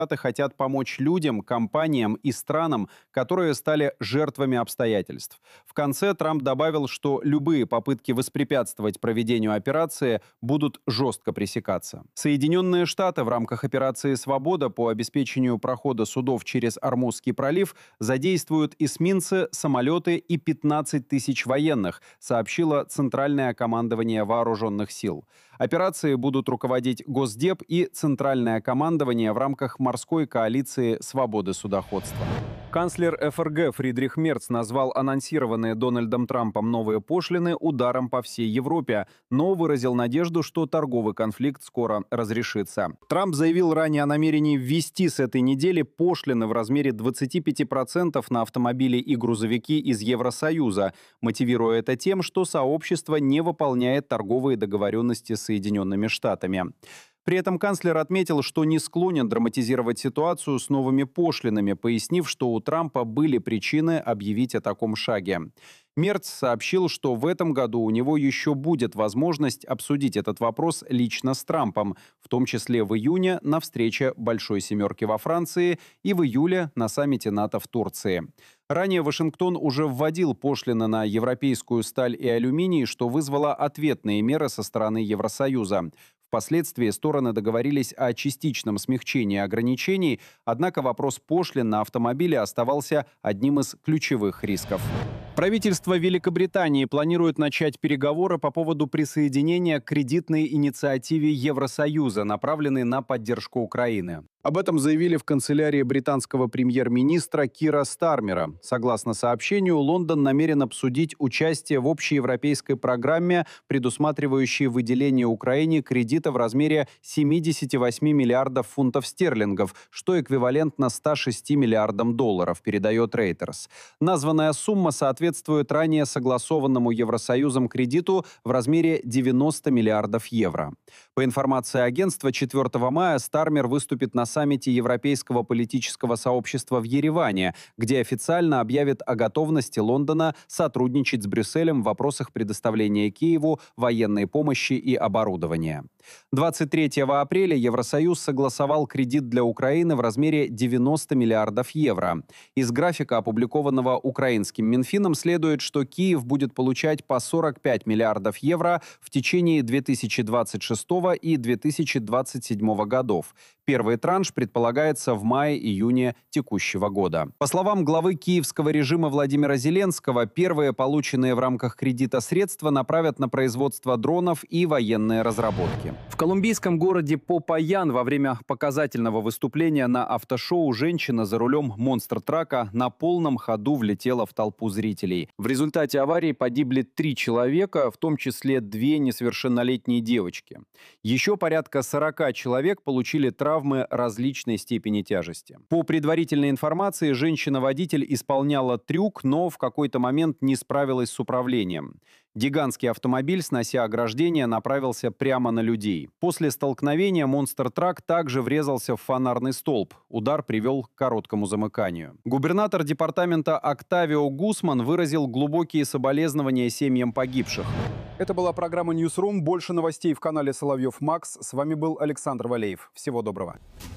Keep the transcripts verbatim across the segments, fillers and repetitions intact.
Штаты хотят помочь людям, компаниям и странам, которые стали жертвами обстоятельств. В конце Трамп добавил, что любые попытки воспрепятствовать проведению операции будут жестко пресекаться. Соединенные Штаты в рамках операции «Свобода» по обеспечению прохода судов через Ормузский пролив задействуют эсминцы, самолеты и пятнадцать тысяч военных, сообщило Центральное командование вооруженных сил. Операции будут руководить Госдеп и Центральное командование в рамках морской коалиции «Свободы судоходства». Канцлер эф эр гэ Фридрих Мерц назвал анонсированные Дональдом Трампом новые пошлины ударом по всей Европе, но выразил надежду, что торговый конфликт скоро разрешится. Трамп заявил ранее о намерении ввести с этой недели пошлины в размере двадцати пяти процентов на автомобили и грузовики из Евросоюза, мотивируя это тем, что сообщество не выполняет торговые договоренности с Соединенными Штатами. При этом канцлер отметил, что не склонен драматизировать ситуацию с новыми пошлинами, пояснив, что у Трампа были причины объявить о таком шаге. Мерц сообщил, что в этом году у него еще будет возможность обсудить этот вопрос лично с Трампом, в том числе в июне на встрече Большой Семерки во Франции и в июле на саммите НАТО в Турции. Ранее Вашингтон уже вводил пошлины на европейскую сталь и алюминий, что вызвало ответные меры со стороны Евросоюза. Впоследствии стороны договорились о частичном смягчении ограничений, однако вопрос пошлин на автомобили оставался одним из ключевых рисков. Правительство Великобритании планирует начать переговоры по поводу присоединения к кредитной инициативе Евросоюза, направленной на поддержку Украины. Об этом заявили в канцелярии британского премьер-министра Кира Стармера. Согласно сообщению, Лондон намерен обсудить участие в общеевропейской программе, предусматривающей выделение Украине кредита в размере семидесяти восьми миллиардов фунтов стерлингов, что эквивалентно ста шести миллиардам долларов, передает Reuters. Названная сумма соответствует ранее согласованному Евросоюзом кредиту в размере девяноста миллиардов евро. По информации агентства, четвёртого мая Стармер выступит на саммите Европейского политического сообщества в Ереване, где официально объявит о готовности Лондона сотрудничать с Брюсселем в вопросах предоставления Киеву военной помощи и оборудования. двадцать третьего апреля Евросоюз согласовал кредит для Украины в размере девяноста миллиардов евро. Из графика, опубликованного украинским Минфином, следует, что Киев будет получать по сорок пять миллиардов евро в течение две тысячи двадцать шестого и две тысячи двадцать седьмого годов. Первый транш предполагается в мае-июне текущего года. По словам главы киевского режима Владимира Зеленского, первые полученные в рамках кредита средства направят на производство дронов и военные разработки. В колумбийском городе Попаян во время показательного выступления на автошоу женщина за рулем монстр-трака на полном ходу влетела в толпу зрителей. В результате аварии погибли три человека, в том числе две несовершеннолетние девочки. Еще порядка сорока человек получили травмы различной степени тяжести. По предварительной информации, женщина-водитель исполняла трюк, но в какой-то момент не справилась с управлением. Гигантский автомобиль, снося ограждение, направился прямо на людей. После столкновения монстр-трак также врезался в фонарный столб. Удар привел к короткому замыканию. Губернатор департамента Октавио Гусман выразил глубокие соболезнования семьям погибших. Это была программа «Ньюсрум». Больше новостей в канале Соловьев Макс. С вами был Александр Валеев. Всего доброго.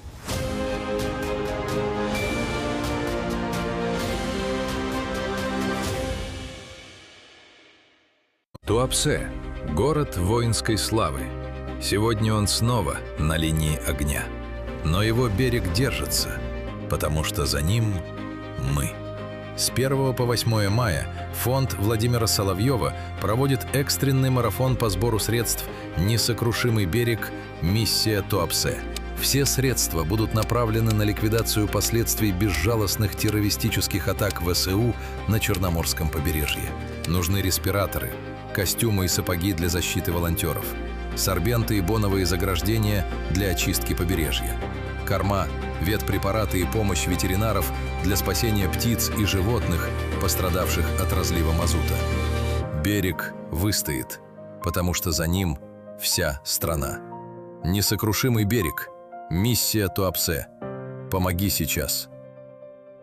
Туапсе – город воинской славы. Сегодня он снова на линии огня. Но его берег держится, потому что за ним мы. С первого по восьмое мая фонд Владимира Соловьева проводит экстренный марафон по сбору средств «Несокрушимый берег. Миссия Туапсе». Все средства будут направлены на ликвидацию последствий безжалостных террористических атак вэ эс у на Черноморском побережье. Нужны респираторы, костюмы и сапоги для защиты волонтеров, сорбенты и боновые заграждения для очистки побережья, корма, ветпрепараты и помощь ветеринаров для спасения птиц и животных, пострадавших от разлива мазута. Берег выстоит, потому что за ним вся страна. Несокрушимый берег. Миссия Туапсе. Помоги сейчас.